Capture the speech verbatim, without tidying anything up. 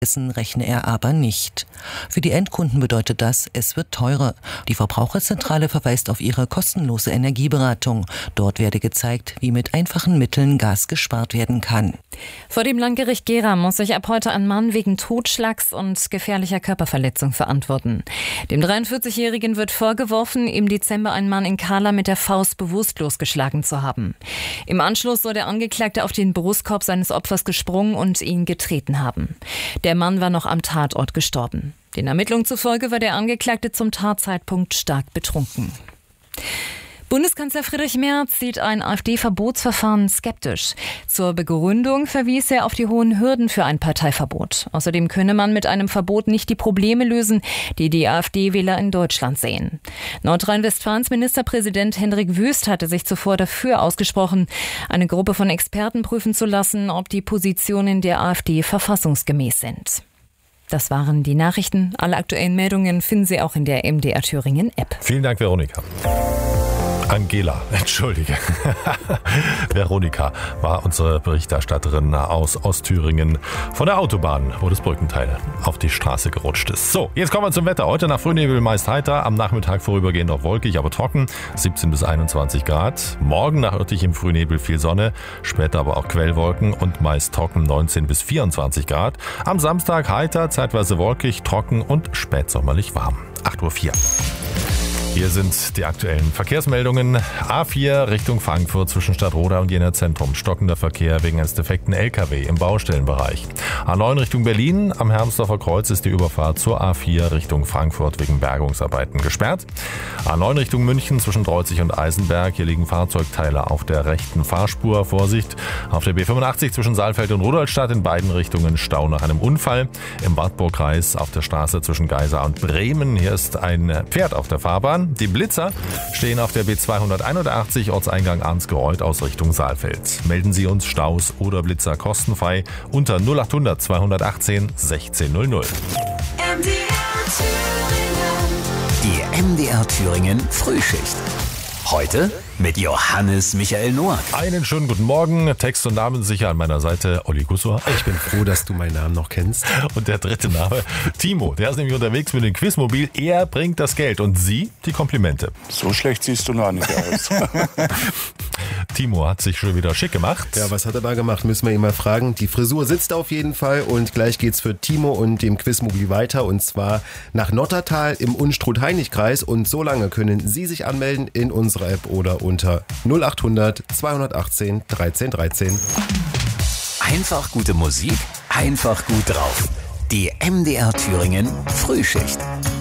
rechne er aber nicht. Für die Endkunden bedeutet das, es wird teurer. Die Verbraucherzentrale verweist auf ihre kostenlose Energieberatung. Dort werde gezeigt, wie mit einfachen Mitteln Gas gespart werden kann. Vor dem Landgericht Gera muss sich ab heute ein Mann wegen Totschlags und gefährlicher Körperverletzung verantworten. Dem dreiundvierzigjährigen wird vorgeworfen, im Dezember einen Mann in Kahla mit der Faust bewusstlos geschlagen zu haben. Im Anschluss soll der Angeklagte auf den Brustkorb seines Opfers gesprungen und ihn getreten haben. Der Mann war noch am Tatort gestorben. Den Ermittlungen zufolge war der Angeklagte zum Tatzeitpunkt stark betrunken. Bundeskanzler Friedrich Merz sieht ein AfD-Verbotsverfahren skeptisch. Zur Begründung verwies er auf die hohen Hürden für ein Parteiverbot. Außerdem könne man mit einem Verbot nicht die Probleme lösen, die die AfD-Wähler in Deutschland sehen. Nordrhein-Westfalens Ministerpräsident Hendrik Wüst hatte sich zuvor dafür ausgesprochen, eine Gruppe von Experten prüfen zu lassen, ob die Positionen der AfD verfassungsgemäß sind. Das waren die Nachrichten. Alle aktuellen Meldungen finden Sie auch in der M D R Thüringen App. Vielen Dank, Veronika. Angela, entschuldige. Veronika war unsere Berichterstatterin aus Ostthüringen von der Autobahn, wo das Brückenteil auf die Straße gerutscht ist. So, jetzt kommen wir zum Wetter. Heute nach Frühnebel meist heiter, am Nachmittag vorübergehend auch wolkig, aber trocken, siebzehn bis einundzwanzig Grad. Morgen nach örtlichem Frühnebel viel Sonne, später aber auch Quellwolken und meist trocken, neunzehn bis vierundzwanzig Grad. Am Samstag heiter, zeitweise wolkig, trocken und spätsommerlich warm. acht Uhr vier. Hier sind die aktuellen Verkehrsmeldungen. A vier Richtung Frankfurt zwischen Stadtroda und Jena Zentrum. Stockender Verkehr wegen eines defekten L K W im Baustellenbereich. A neun Richtung Berlin. Am Hermsdorfer Kreuz ist die Überfahrt zur A vier Richtung Frankfurt wegen Bergungsarbeiten gesperrt. A neun Richtung München zwischen Dreuzig und Eisenberg. Hier liegen Fahrzeugteile auf der rechten Fahrspur. Vorsicht. Auf der B fünfundachtzig zwischen Saalfeld und Rudolstadt in beiden Richtungen Stau nach einem Unfall. Im Wartburgkreis auf der Straße zwischen Geisa und Bremen. Hier ist ein Pferd auf der Fahrbahn. Die Blitzer stehen auf der B zweihunderteinundachtzig, Ortseingang Arnsgereuth aus Richtung Saalfeld. Melden Sie uns Staus oder Blitzer kostenfrei unter null achthundert zweihundertachtzehn sechzehn null null. Die M D R Thüringen Frühschicht. Heute mit Johannes Michael Noack. Einen schönen guten Morgen. Text und Namen sicher an meiner Seite. Olli Gussor. Ich bin froh, dass du meinen Namen noch kennst. Und der dritte Name, Timo. Der ist nämlich unterwegs mit dem Quizmobil. Er bringt das Geld und Sie die Komplimente. So schlecht siehst du noch nicht aus. Timo hat sich schon wieder schick gemacht. Ja, was hat er da gemacht? Müssen wir ihn mal fragen. Die Frisur sitzt auf jeden Fall und gleich geht's für Timo und dem Quizmobil weiter und zwar nach Nottertal im Unstrut-Heinig-Kreis und so lange können Sie sich anmelden in unserer App oder unter null achthundert zweihundertachtzehn dreizehn dreizehn. Einfach gute Musik, einfach gut drauf. Die M D R Thüringen Frühschicht.